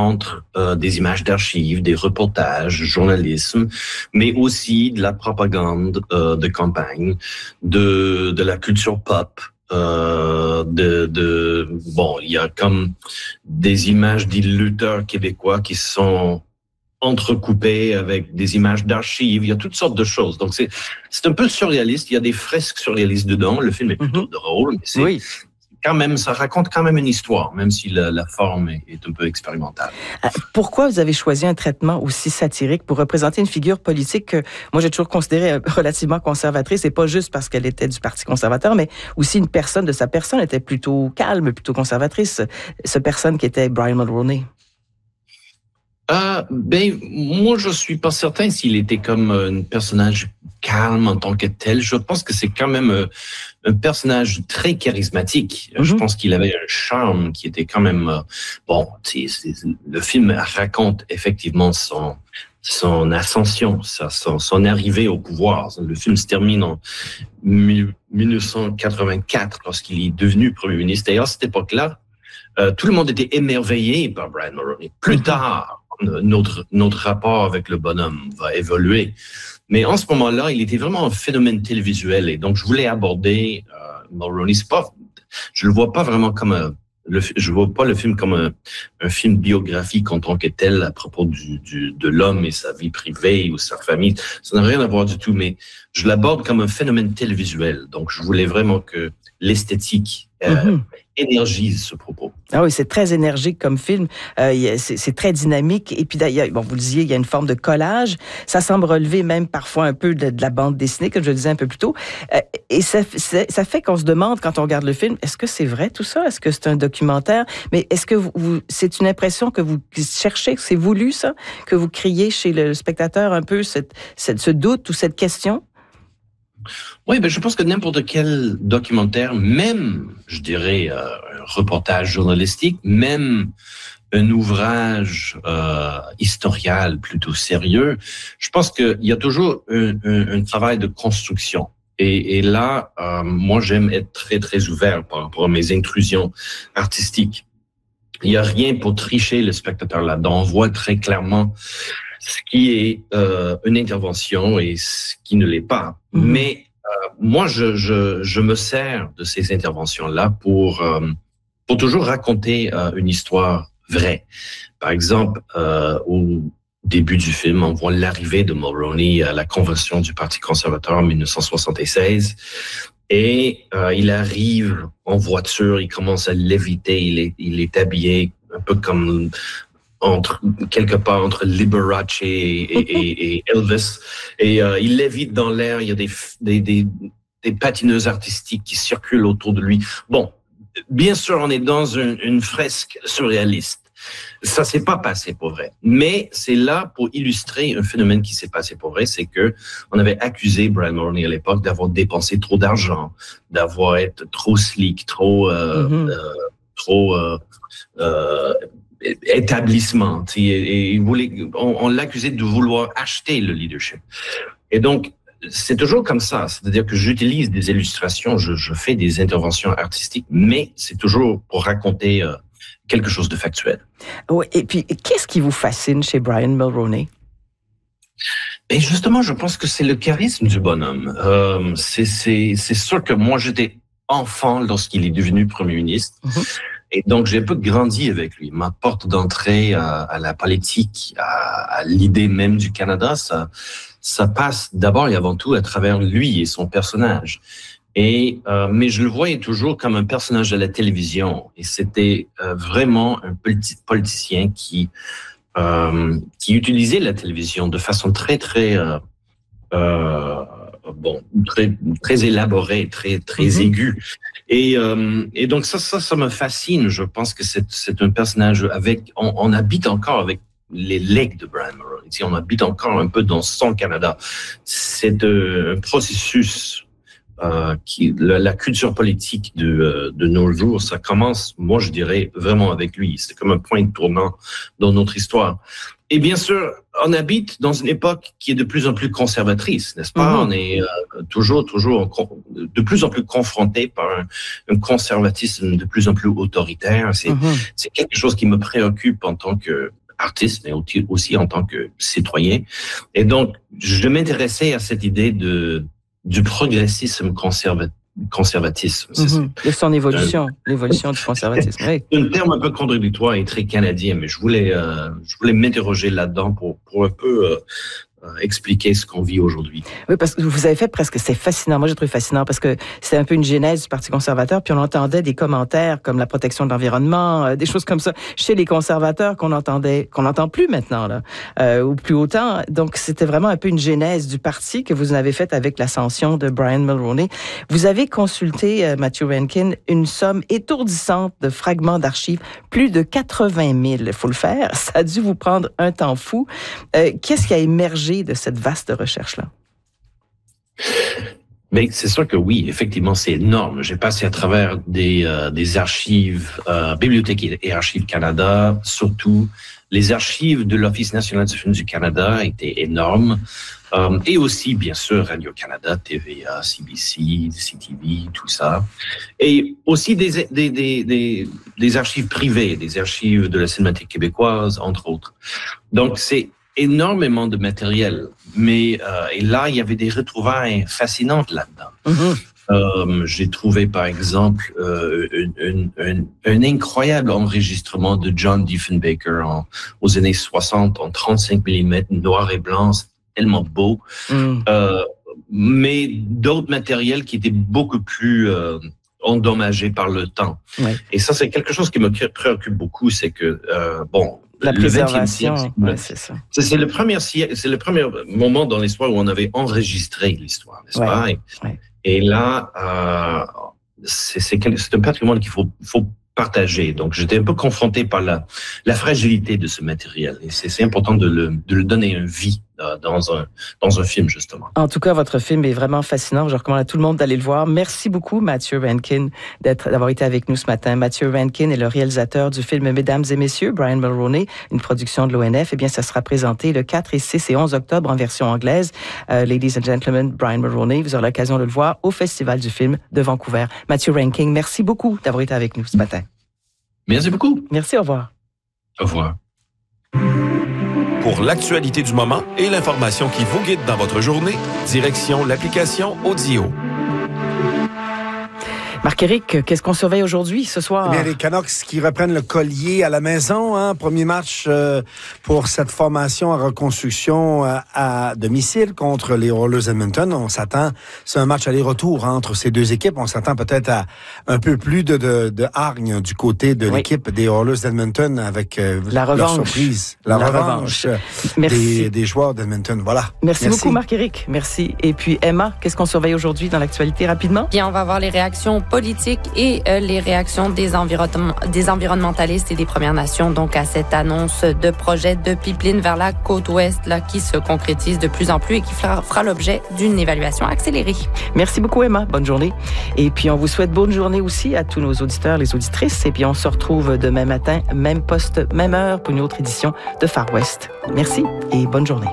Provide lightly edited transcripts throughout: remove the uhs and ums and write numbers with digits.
entre des images d'archives, des reportages, journalisme, mais aussi de la propagande de campagne, de la culture pop. Il y a comme des images d'illustrateurs québécois qui sont entrecoupées avec des images d'archives. Il y a toutes sortes de choses. Donc c'est un peu surréaliste. Il y a des fresques surréalistes dedans. Le film est plutôt drôle, mais c'est quand même, ça raconte quand même une histoire, même si la forme est un peu expérimentale. Pourquoi vous avez choisi un traitement aussi satirique pour représenter une figure politique que moi j'ai toujours considérée relativement conservatrice, et pas juste parce qu'elle était du Parti conservateur, mais aussi une personne de sa personne était plutôt calme, plutôt conservatrice, cette personne qui était Brian Mulroney? Moi, je suis pas certain s'il était comme un personnage calme en tant que tel. Je pense que c'est quand même un personnage très charismatique. Je pense qu'il avait un charme qui était quand même le film raconte effectivement son ascension, son arrivée au pouvoir. Le film se termine en 1984 lorsqu'il est devenu premier ministre. D'ailleurs, à cette époque-là, tout le monde était émerveillé par Brian Mulroney. Plus tard, notre rapport avec le bonhomme va évoluer. Mais en ce moment-là, il était vraiment un phénomène télévisuel. Et donc, je voulais aborder Mulroney. Je le vois pas vraiment comme je vois pas le film comme un film biographique en tant que tel à propos de l'homme et sa vie privée ou sa famille. Ça n'a rien à voir du tout, mais je l'aborde comme un phénomène télévisuel. Donc, je voulais vraiment que l'esthétique énergise ce propos. Ah oui, c'est très énergique comme film. C'est très dynamique. Et puis d'ailleurs, vous le disiez, il y a une forme de collage. Ça semble relever même parfois un peu de la bande dessinée, comme je le disais un peu plus tôt. Et ça fait qu'on se demande, quand on regarde le film, est-ce que c'est vrai tout ça? Est-ce que c'est un documentaire? Mais est-ce que c'est une impression que vous cherchez, que c'est voulu ça? Que vous criez chez le spectateur un peu ce doute ou cette question? Oui, je pense que n'importe quel documentaire, même, je dirais, un reportage journalistique, même un ouvrage historial plutôt sérieux, je pense qu'il y a toujours un travail de construction. Et là, moi, j'aime être très, très ouvert par rapport à mes intrusions artistiques. Il n'y a rien pour tricher le spectateur là-dedans. On voit très clairement ce qui est une intervention et ce qui ne l'est pas. Mais moi, je me sers de ces interventions-là pour toujours raconter une histoire vraie. Par exemple, au début du film, on voit l'arrivée de Mulroney à la convention du Parti conservateur en 1976. Et il arrive en voiture, il commence à léviter, il est habillé un peu comme quelque part entre Liberace et Elvis. Et il lévite dans l'air, il y a des patineuses artistiques qui circulent autour de lui. Bon, bien sûr, on est dans une fresque surréaliste. Ça s'est pas passé pour vrai. Mais c'est là pour illustrer un phénomène qui s'est passé pour vrai, c'est que on avait accusé Brian Mulroney à l'époque d'avoir dépensé trop d'argent, d'avoir été trop slick, trop établissement. Et on l'accusait de vouloir acheter le leadership. Et donc, c'est toujours comme ça. C'est-à-dire que j'utilise des illustrations, je fais des interventions artistiques, mais c'est toujours pour raconter quelque chose de factuel. Oui, et puis, qu'est-ce qui vous fascine chez Brian Mulroney? Et justement, je pense que c'est le charisme du bonhomme. C'est sûr que moi, j'étais enfant lorsqu'il est devenu premier ministre. Et donc, j'ai un peu grandi avec lui. Ma porte d'entrée à la politique, à l'idée même du Canada, ça passe d'abord et avant tout à travers lui et son personnage. Mais je le voyais toujours comme un personnage de la télévision. Et c'était vraiment un petit politicien qui utilisait la télévision de façon très, très, très élaborée, très, très aiguë. Et donc ça me fascine. Je pense que c'est un personnage on habite encore avec les legs de Brian Mulroney. On habite encore un peu dans son Canada. C'est un processus la culture politique de nos jours, ça commence, moi je dirais, vraiment avec lui. C'est comme un point de tournant dans notre histoire. Et bien sûr, on habite dans une époque qui est de plus en plus conservatrice, n'est-ce pas? On est toujours de plus en plus confronté par un conservatisme de plus en plus autoritaire. C'est quelque chose qui me préoccupe en tant qu'artiste, mais aussi en tant que citoyen. Et donc, je m'intéressais à cette idée du progressisme conservatisme. De son évolution, l'évolution du conservatisme. Oui. C'est un terme un peu contradictoire et très canadien, mais je voulais m'interroger là-dedans pour un peu expliquer ce qu'on vit aujourd'hui. Oui, parce que vous avez fait c'est fascinant. Moi, j'ai trouvé fascinant parce que c'est un peu une genèse du Parti conservateur, puis on entendait des commentaires comme la protection de l'environnement, des choses comme ça, chez les conservateurs qu'on n'entend plus maintenant, là, ou plus autant. Donc, c'était vraiment un peu une genèse du parti que vous en avez faite avec l'ascension de Brian Mulroney. Vous avez consulté, Matthew Rankin, une somme étourdissante de fragments d'archives, plus de 80 000. Il faut le faire. Ça a dû vous prendre un temps fou. Qu'est-ce qui a émergé de cette vaste recherche-là? Mais c'est sûr que oui, effectivement, c'est énorme. J'ai passé à travers des archives, Bibliothèque et Archives Canada, surtout les archives de l'Office national du film du Canada étaient énormes. Et aussi, bien sûr, Radio-Canada, TVA, CBC, CTV, tout ça. Et aussi des archives privées, des archives de la Cinémathèque québécoise, entre autres. Donc, c'est énormément de matériel, mais et là, il y avait des retrouvailles fascinantes là-dedans. J'ai trouvé, par exemple, un incroyable enregistrement de John Diefenbaker aux années 60 en 35 mm, noir et blanc, tellement beau. Mais d'autres matériels qui étaient beaucoup plus endommagés par le temps. Ouais. Et ça, c'est quelque chose qui me préoccupe beaucoup, c'est que, la préservation, c'est ça. C'est le premier moment dans l'histoire où on avait enregistré l'histoire, n'est-ce pas? Et là, c'est un patrimoine qu'il faut partager. Donc, j'étais un peu confronté par la fragilité de ce matériel. Et c'est important de le donner une vie dans un film, justement. En tout cas, votre film est vraiment fascinant. Je recommande à tout le monde d'aller le voir. Merci beaucoup, Matthew Rankin, d'avoir été avec nous ce matin. Matthew Rankin est le réalisateur du film Mesdames et Messieurs, Brian Mulroney, une production de l'ONF. Eh bien, ça sera présenté le 4 et 6 et 11 octobre en version anglaise. Ladies and Gentlemen, Brian Mulroney, vous aurez l'occasion de le voir au Festival du film de Vancouver. Matthew Rankin, merci beaucoup d'avoir été avec nous ce matin. Merci beaucoup. Merci, au revoir. Au revoir. Pour l'actualité du moment et l'information qui vous guide dans votre journée, direction l'application Audio. Marc-Éric, qu'est-ce qu'on surveille aujourd'hui, ce soir? Eh bien, les Canucks qui reprennent le collier à la maison. Premier match pour cette formation en reconstruction à domicile contre les Oilers d'Edmonton. On s'attend, c'est un match aller-retour entre ces deux équipes. On s'attend peut-être à un peu plus de hargne du côté de l'équipe des Oilers d'Edmonton avec leur surprise. La revanche des joueurs d'Edmonton. Voilà. Merci beaucoup, Marc-Éric. Merci. Et puis, Emma, qu'est-ce qu'on surveille aujourd'hui dans l'actualité rapidement? Bien, on va voir les réactions politiques et les réactions des environnementalistes et des Premières Nations donc à cette annonce de projet de pipeline vers la côte ouest là, qui se concrétise de plus en plus et qui fera l'objet d'une évaluation accélérée. Merci beaucoup, Emma. Bonne journée. Et puis, on vous souhaite bonne journée aussi à tous nos auditeurs, les auditrices. Et puis, on se retrouve demain matin, même poste, même heure pour une autre édition de Far West. Merci et bonne journée.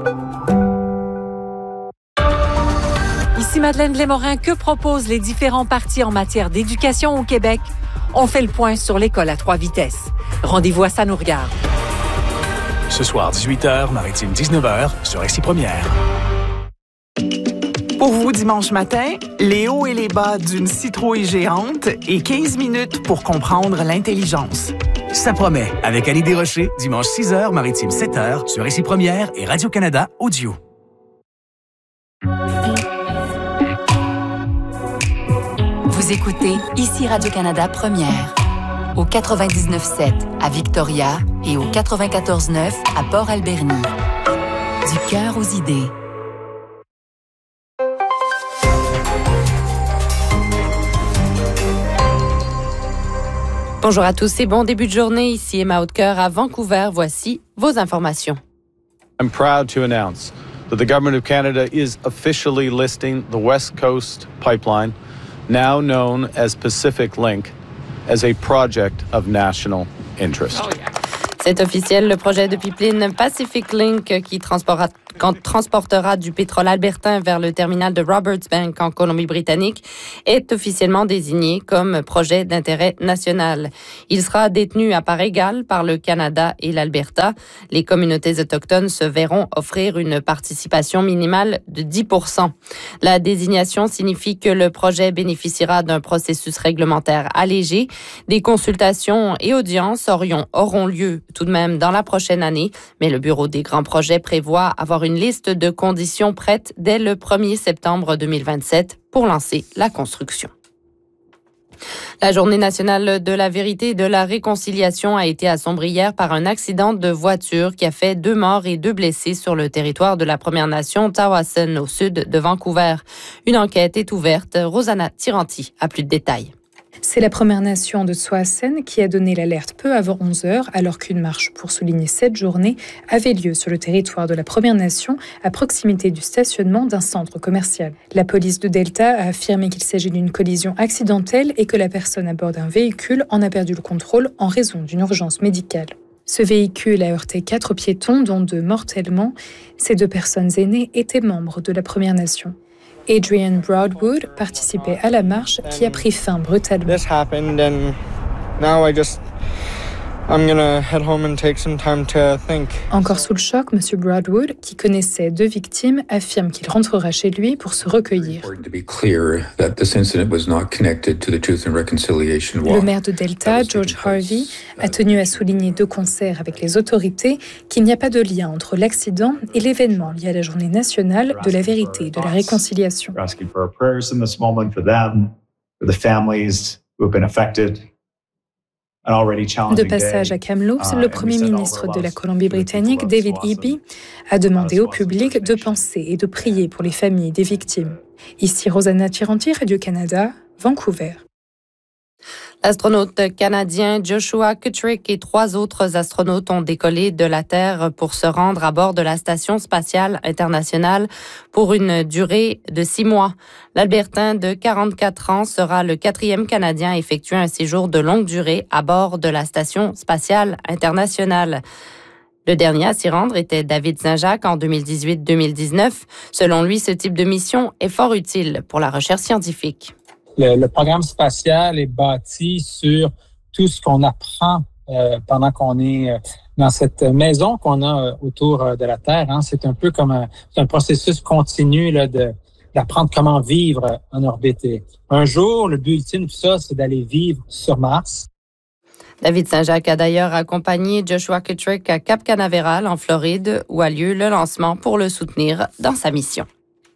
Ici Madeleine Blais-Morin, que proposent les différents partis en matière d'éducation au Québec? On fait le point sur l'école à 3 vitesses. Rendez-vous à Ça nous regarde. Ce soir, 18h, Maritime 19h, sur RCI Première. Pour vous, dimanche matin, les hauts et les bas d'une citrouille géante et 15 minutes pour comprendre l'intelligence. Ça promet, avec Annie Desrochers, dimanche 6h, Maritime 7h, sur RCI Première et Radio-Canada Audio. Vous écoutez ici Radio-Canada Première, au 99.7 à Victoria et au 94.9 à Port-Alberni. Du cœur aux idées. Bonjour à tous et bon début de journée. Ici Emma Hautecoeur à Vancouver. Voici vos informations. I'm proud to announce that the Government of Canada is officially listing the West Coast Pipeline, now known as Pacific Link, as a project of national interest. Oh, yeah. C'est officiel, le projet de pipeline Pacific Link qui transportera du pétrole albertain vers le terminal de Robertsbank en Colombie-Britannique est officiellement désigné comme projet d'intérêt national. Il sera détenu à part égale par le Canada et l'Alberta. Les communautés autochtones se verront offrir une participation minimale de 10%. La désignation signifie que le projet bénéficiera d'un processus réglementaire allégé. Des consultations et audiences auront lieu tout de même dans la prochaine année, mais le Bureau des grands projets prévoit avoir une liste de conditions prêtes dès le 1er septembre 2027 pour lancer la construction. La Journée nationale de la vérité et de la réconciliation a été assombrie hier par un accident de voiture qui a fait 2 morts et 2 blessés sur le territoire de la Première Nation Tsawwassen, au sud de Vancouver. Une enquête est ouverte. Rosanna Tiranti a plus de détails. C'est la Première Nation de Tsawwassen qui a donné l'alerte peu avant 11 heures, alors qu'une marche pour souligner cette journée avait lieu sur le territoire de la Première Nation, à proximité du stationnement d'un centre commercial. La police de Delta a affirmé qu'il s'agit d'une collision accidentelle et que la personne à bord d'un véhicule en a perdu le contrôle en raison d'une urgence médicale. Ce véhicule a heurté 4 piétons, dont 2 mortellement. Ces 2 personnes aînées étaient membres de la Première Nation. Adrian Broadwood participait à la marche qui a pris fin brutalement. Encore sous le choc, M. Broadwood, qui connaissait 2 victimes, affirme qu'il rentrera chez lui pour se recueillir. Le maire de Delta, George Harvey, a tenu à souligner de concert avec les autorités qu'il n'y a pas de lien entre l'accident et l'événement lié à la Journée nationale de la vérité et de la réconciliation. De passage à Kamloops, le premier ministre de la Colombie-Britannique, David Eby, a demandé au public de penser et de prier pour les familles des victimes. Ici Rosanna Tiranti, Radio-Canada, Vancouver. L'astronaute canadien Joshua Kutrick et 3 autres astronautes ont décollé de la Terre pour se rendre à bord de la Station spatiale internationale pour une durée de 6 mois. L'Albertain de 44 ans sera le 4e Canadien à effectuer un séjour de longue durée à bord de la Station spatiale internationale. Le dernier à s'y rendre était David Saint-Jacques en 2018-2019. Selon lui, ce type de mission est fort utile pour la recherche scientifique. Le programme spatial est bâti sur tout ce qu'on apprend pendant qu'on est dans cette maison qu'on a autour de la Terre. Hein. C'est un peu comme un processus continu là, d'apprendre comment vivre en orbite. Et un jour, le but ultime de tout ça, c'est d'aller vivre sur Mars. David Saint-Jacques a d'ailleurs accompagné Joshua Kutrick à Cap Canaveral, en Floride, où a lieu le lancement pour le soutenir dans sa mission.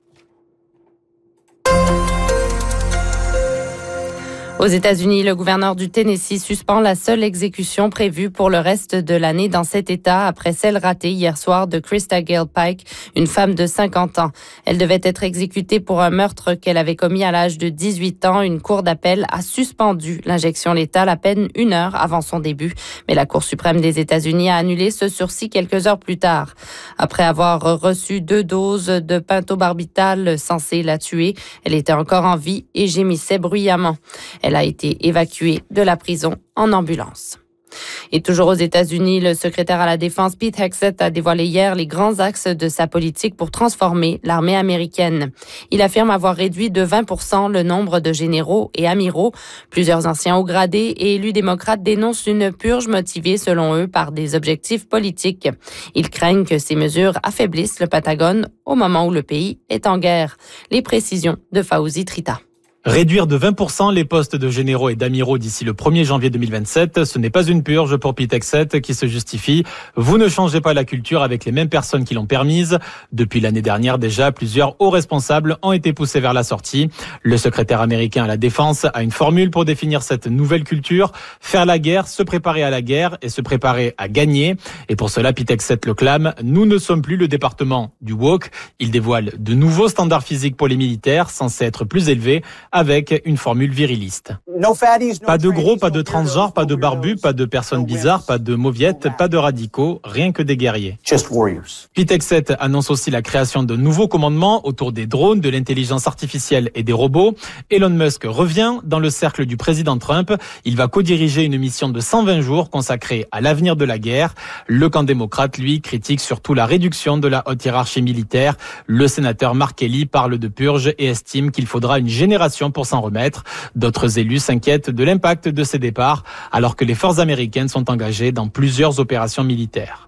Aux États-Unis, le gouverneur du Tennessee suspend la seule exécution prévue pour le reste de l'année dans cet État après celle ratée hier soir de Krista Gale Pike, une femme de 50 ans. Elle devait être exécutée pour un meurtre qu'elle avait commis à l'âge de 18 ans. Une cour d'appel a suspendu l'injection létale à peine 1 heure avant son début. Mais la Cour suprême des États-Unis a annulé ce sursis quelques heures plus tard. Après avoir reçu 2 doses de pentobarbital censées la tuer, elle était encore en vie et gémissait bruyamment. Elle a été évacuée de la prison en ambulance. Et toujours aux États-Unis, le secrétaire à la Défense Pete Hegseth a dévoilé hier les grands axes de sa politique pour transformer l'armée américaine. Il affirme avoir réduit de 20% le nombre de généraux et amiraux. Plusieurs anciens hauts gradés et élus démocrates dénoncent une purge motivée, selon eux, par des objectifs politiques. Ils craignent que ces mesures affaiblissent le Pentagone au moment où le pays est en guerre. Les précisions de Fauzi Trita. Réduire de 20% les postes de généraux et d'amiraux d'ici le 1er janvier 2027, ce n'est pas une purge pour Pete Hegseth qui se justifie. Vous ne changez pas la culture avec les mêmes personnes qui l'ont permise. Depuis l'année dernière déjà, plusieurs hauts responsables ont été poussés vers la sortie. Le secrétaire américain à la Défense a une formule pour définir cette nouvelle culture. Faire la guerre, se préparer à la guerre et se préparer à gagner. Et pour cela, Pete Hegseth le clame, nous ne sommes plus le département du woke. Il dévoile de nouveaux standards physiques pour les militaires, censés être plus élevés, avec une formule viriliste. Pas de gros, pas de transgenres, pas de barbus, pas de personnes bizarres, pas de mauviettes, pas de radicaux, rien que des guerriers. Pete Hegseth annonce aussi la création de nouveaux commandements autour des drones, de l'intelligence artificielle et des robots. Elon Musk revient dans le cercle du président Trump. Il va co-diriger une mission de 120 jours consacrée à l'avenir de la guerre. Le camp démocrate, lui, critique surtout la réduction de la haute hiérarchie militaire. Le sénateur Mark Kelly parle de purge et estime qu'il faudra une génération pour s'en remettre. D'autres élus s'inquiètent de l'impact de ces départs, alors que les forces américaines sont engagées dans plusieurs opérations militaires.